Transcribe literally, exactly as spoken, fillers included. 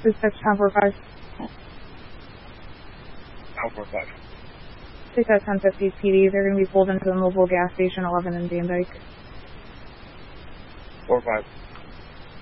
Dispatch ten four five. ten four five. Take that ten fifty P D. They're going to be pulled into the Mobile gas station eleven in Van Dyke. four five.